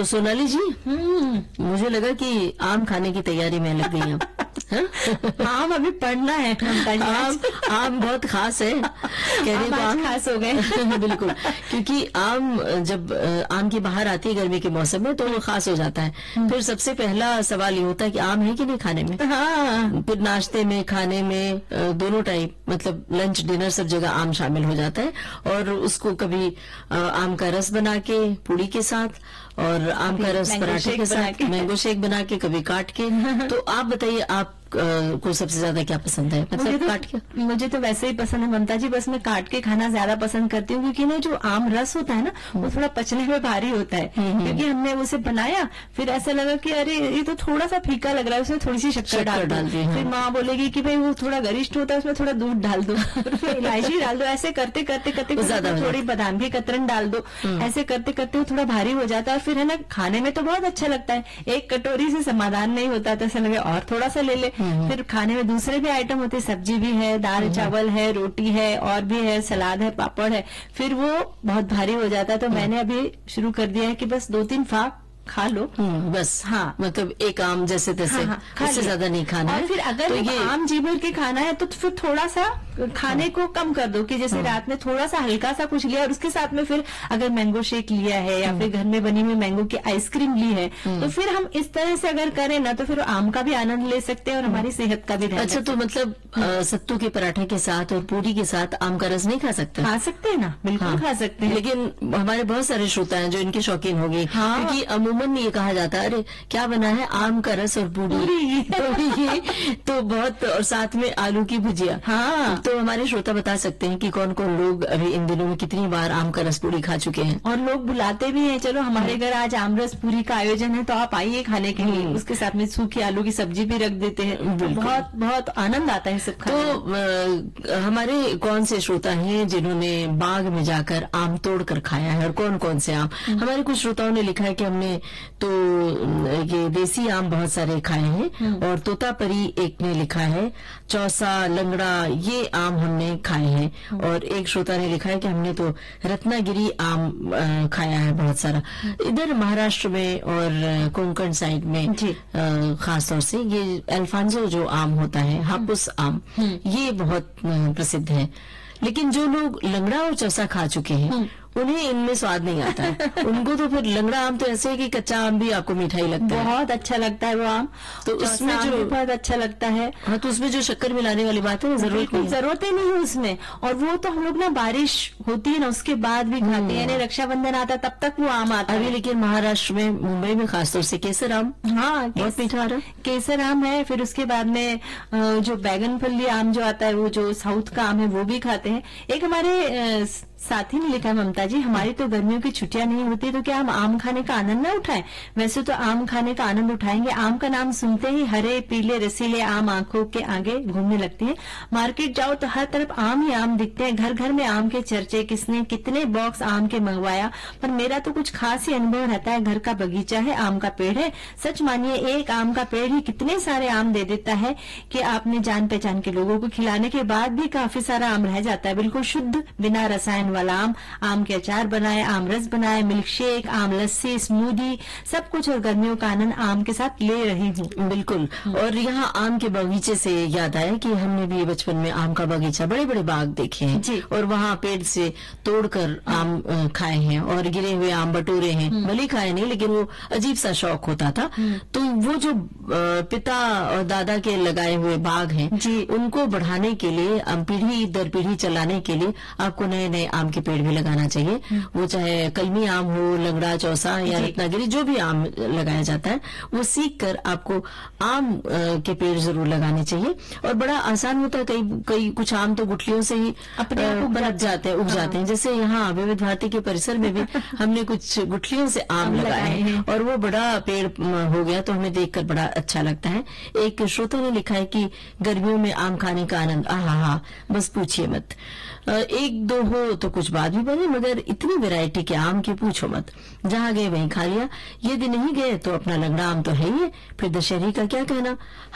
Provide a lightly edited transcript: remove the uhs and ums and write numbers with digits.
तो सोनाली जी, मुझे लगा कि आम खाने की तैयारी में लग गई आप। आम अभी पढ़ना है ममता जी। आम बहुत खास है, कह रही आम आज खास हो गए। बिल्कुल, क्योंकि आम जब आम की बाहर आती है गर्मी के मौसम में तो वो खास हो जाता है। फिर सबसे पहला सवाल ये होता है कि आम है कि नहीं खाने में। हाँ। फिर नाश्ते में, खाने में, दोनों टाइम, मतलब लंच डिनर सब जगह आम शामिल हो जाता है। और उसको कभी आम का रस बना के पूड़ी के साथ, और आम का रस पराठे के साथ, मैंगो शेक बना के, कभी काट के। तो आप बताइए, आप को सबसे ज्यादा क्या पसंद है? मतलब काट के? मुझे तो वैसे ही पसंद है ममता जी, बस मैं काट के खाना ज्यादा पसंद करती हूँ, क्योंकि ना जो आम रस होता है ना, वो थोड़ा पचने में भारी होता है। क्योंकि हमने उसे बनाया, फिर ऐसा लगा कि अरे ये तो थोड़ा सा फीका लग रहा है, उसमें थोड़ी सी शक्कर डाल दो। फिर माँ बोलेगी कि भाई वो थोड़ा गरिष्ठ होता है, उसमें थोड़ा दूध डाल दो, फिर इलायची डाल दो। ऐसे करते करते करते ज्यादा थोड़ी बादाम की कतरन डाल दो। ऐसे करते करते वो थोड़ा भारी हो जाता है। और फिर है ना, खाने में तो बहुत अच्छा लगता है, एक कटोरी से समाधान नहीं होता, तो ऐसा लगे और थोड़ा सा ले ले। फिर खाने में दूसरे भी आइटम होते हैं, सब्जी भी है, दाल चावल है, रोटी है, और भी है, सलाद है, पापड़ है, फिर वो बहुत भारी हो जाता है। तो मैंने अभी शुरू कर दिया है कि बस 2-3 फाक खा लो, बस। हाँ, मतलब एक आम जैसे तैसे, उससे ज्यादा नहीं खाना है। और फिर अगर तो ये आम जी भर के खाना है तो फिर थोड़ा सा खाने को कम कर दो, कि जैसे रात में थोड़ा सा हल्का सा कुछ लिया, और उसके साथ में फिर अगर मैंगो शेक लिया है, या फिर घर में बनी हुई मैंगो की आइसक्रीम ली है, तो फिर हम इस तरह से अगर करें ना, तो फिर आम का भी आनंद ले सकते हैं और हमारी सेहत का भी ध्यान। अच्छा, तो मतलब सत्तू के पराठे के साथ और पूरी के साथ आम का रस नहीं खा सकते? खा सकते हैं ना, बिल्कुल खा सकते हैं। लेकिन हमारे बहुत सारे श्रोता हैं जो इनके शौकीन हो गए, क्योंकि अमूमन ये कहा जाता है, अरे क्या बना है, आम का रस और पूरी। तो बहुत, और साथ में आलू की भुजिया। हाँ, तो हमारे श्रोता बता सकते हैं कि कौन कौन लोग अभी इन दिनों में कितनी बार आम का रस पूरी खा चुके हैं। और लोग बुलाते भी हैं, चलो हमारे घर आज आम रस पूरी का आयोजन है, तो आप आइए खाने के लिए। उसके साथ में सूखी आलू की सब्जी भी रख देते हैं, बहुत बहुत आनंद आता है सब खाने। तो हमारे कौन से श्रोता हैं जिन्होंने बाग में जाकर आम तोड़ कर खाया है, और कौन कौन से आम? हमारे कुछ श्रोताओं ने लिखा है कि हमने तो ये देसी आम बहुत सारे खाए हैं, और तोतापरी एक ने लिखा है, चौसा, लंगड़ा, ये आम हमने खाए हैं। और एक श्रोता ने लिखा है कि हमने तो रत्नागिरी आम खाया है बहुत सारा। इधर महाराष्ट्र में और कोंकण साइड में खासतौर से ये अल्फांसो जो आम होता है, हापुस आम, ये बहुत प्रसिद्ध है। लेकिन जो लोग लंगड़ा और चौसा खा चुके हैं, उन्हें इनमें स्वाद नहीं आता है। उनको तो फिर लंगड़ा आम तो ऐसे है कि कच्चा आम भी आपको मीठा ही लगता है, बहुत अच्छा लगता है वो आम। तो उसमें जो बहुत अच्छा लगता है। हाँ, तो उसमें जो शक्कर मिलाने वाली बात है, जरूरत ही नहीं है उसमें। और वो तो हम लोग ना, बारिश होती है ना, उसके बाद भी खाते हैं, रक्षाबंधन आता तब तक वो आम आता है। लेकिन महाराष्ट्र में, मुंबई में खासतौर से केसर आम, हाँ, बहुत मीठा आ रहा है। केसर आम है। फिर उसके बाद में जो बैगन फली आम जो आता है, वो जो साउथ का आम है, वो भी खाते हैं। एक हमारे साथी ने लिखा, ममता जी, हमारी तो गर्मियों की छुट्टियां नहीं होती, तो क्या हम आम खाने का आनंद ना उठाएं? वैसे तो आम खाने का आनंद उठाएंगे। आम का नाम सुनते ही हरे पीले रसीले आम आंखों के आगे घूमने लगती है। मार्केट जाओ तो हर तरफ आम ही आम दिखते हैं, घर घर में आम के चर्चे, किसने कितने बॉक्स आम के मंगवाया। पर मेरा तो कुछ खास ही अनुभव रहता है। घर का बगीचा है, आम का पेड़ है। सच मानिए, एक आम का पेड़ ही कितने सारे आम दे देता है कि आपने जान पहचान के लोगों को खिलाने के बाद भी काफी सारा आम रह जाता है। बिल्कुल शुद्ध, बिना रसायन वाला आम के अचार बनाए, आम रस बनाए, मिल्क शेक, आम लस्सी, स्मूदी, सब कुछ। और गर्मियों का आनंद आम के साथ ले रही हूँ। बिल्कुल। और यहाँ आम के बगीचे से याद आया कि हमने भी बचपन में आम का बगीचा, बड़े बड़े बाग देखे हैं, और वहाँ पेड़ से तोड़कर आम खाए हैं, और गिरे हुए आम बटोरे हैं। भले खाए नहीं, लेकिन वो अजीब सा शौक होता था। तो वो जो पिता और दादा के लगाए हुए बाग हैं, उनको बढ़ाने के लिए, पीढ़ी दर पीढ़ी चलाने के लिए आपको नए नए आम के पेड़ भी लगाना चाहिए। वो चाहे कलमी आम हो, लंगड़ा, चौसा या रत्नागिरी, जो भी आम लगाया जाता है, वो सीख कर आपको आम के पेड़ जरूर लगाने चाहिए। और बड़ा आसान होता है। कई कुछ आम तो गुठलियों से ही अपने उग जाते हैं। जैसे यहाँ विविध भारती के परिसर में भी हमने कुछ गुठलियों से आम लगाए हैं, और वो बड़ा पेड़ हो गया, तो हमें देखकर बड़ा अच्छा लगता है। एक श्रोता ने लिखा है कि गर्मियों में आम खाने का आनंद, आहा, बस पूछिए मत। एक दो हो तो कुछ बात भी बने, मगर इतनी वैरायटी के आम की पूछो मत। जहाँ गए वहीं खा लिया। यदि नहीं गए तो अपना लंगड़ा आम तो है ही है, फिर दशहरी का क्या कहना।